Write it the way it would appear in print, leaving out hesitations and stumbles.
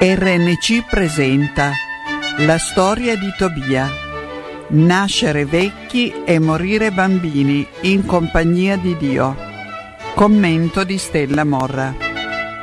RNC presenta la storia di Tobia. Nascere vecchi e morire bambini in compagnia di Dio. Commento di Stella Morra.